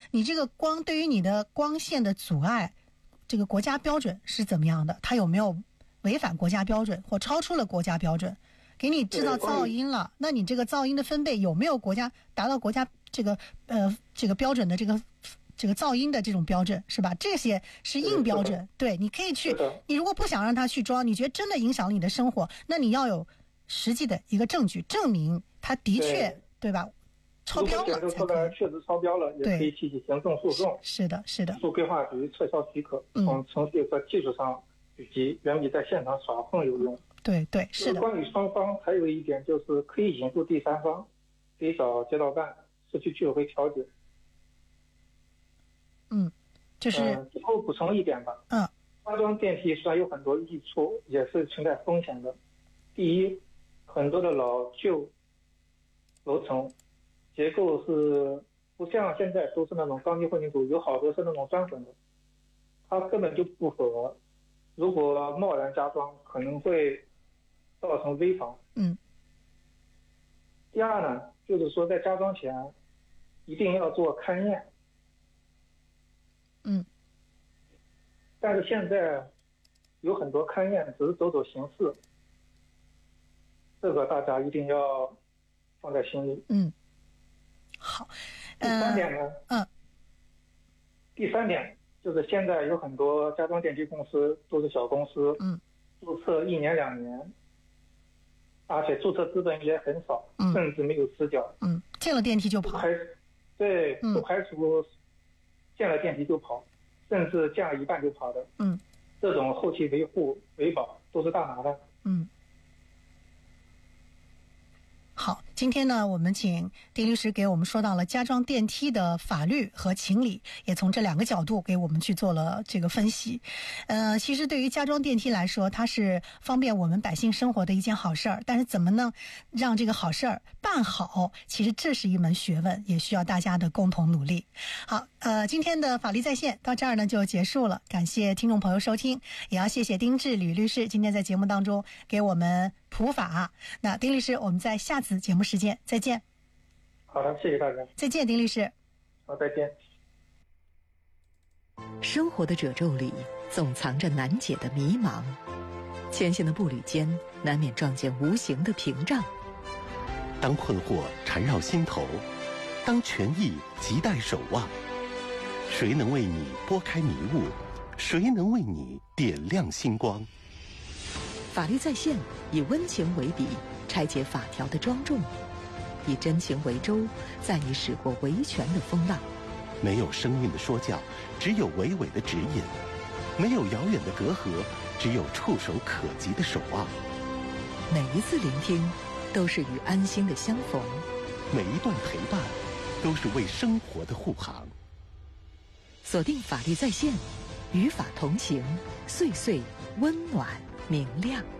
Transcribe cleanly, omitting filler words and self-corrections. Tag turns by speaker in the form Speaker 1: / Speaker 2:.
Speaker 1: 你这个光对于你的光线的阻碍，这个国家标准是怎么样的？它有没有违反国家标准或超出了国家标准？给你制造噪音了，那你这个噪音的分贝有没有达到国家这个标准的这个噪音的这种标准，是吧？这些是硬标准。对，你可以去，你如果不想让它去装，你觉得真的影响了你的生活，那你要有实际的一个证据证明它的确，对吧？超标了才可以。
Speaker 2: 如果检测出来确实超标了，也可以提起行政诉讼。
Speaker 1: 是的，是的。
Speaker 2: 诉规划局撤销许可，从程序和技术上以及远比在现场耍混有用。
Speaker 1: 对对，是的。
Speaker 2: 关于双方还有一点就是可以引入第三方，可以找街道办、社区居委会调解。
Speaker 1: 就是
Speaker 2: 最后补充一点吧。加装电梯虽然有很多益处，也是存在风险的。第一，很多的老旧楼层结构是不像现在都是那种钢筋混凝土，有好多是那种砖混的，它根本就不合。如果贸然加装，可能会造成危房。第二呢，就是说在加装前一定要做勘验。但是现在有很多勘验只是走走形式，这个大家一定要放在心里。
Speaker 1: 好。
Speaker 2: 第三点呢？第三点就是现在有很多加装电梯公司都是小公司，注册1年2年，而且注册资本也很少，甚至没有死角。
Speaker 1: 建了电梯就跑。
Speaker 2: 对，不排除建了电梯就跑，甚至建了一半就跑的。这种后期维护维保都是大麻烦。
Speaker 1: 好，今天呢，我们请丁律师给我们说到了加装电梯的法律和情理，也从这2个角度给我们去做了这个分析。其实对于加装电梯来说，它是方便我们百姓生活的一件好事儿，但是怎么呢让这个好事儿办好，其实这是一门学问，也需要大家的共同努力。好，今天的法律在线到这儿呢就结束了，感谢听众朋友收听，也要谢谢丁志吕律师今天在节目当中给我们普法。那丁律师，我们在下次节目时间再见。
Speaker 2: 好的，谢谢大家。
Speaker 1: 再见，丁律师。
Speaker 2: 好，再见。
Speaker 3: 生活的褶皱里总藏着难解的迷茫，前行的步履间难免撞见无形的屏障。
Speaker 4: 当困惑缠绕心头，当权益亟待守望，谁能为你拨开迷雾？谁能为你点亮星光？
Speaker 3: 法律在线以温情为笔，拆解法条的庄重，以真情为舟，载你驶过维权的风浪。
Speaker 4: 没有生硬的说教，只有娓娓的指引；没有遥远的隔阂，只有触手可及的守望。
Speaker 3: 每一次聆听都是与安心的相逢，
Speaker 4: 每一段陪伴都是为生活的护航。
Speaker 3: 锁定法律在线，与法同行，岁岁温暖明亮。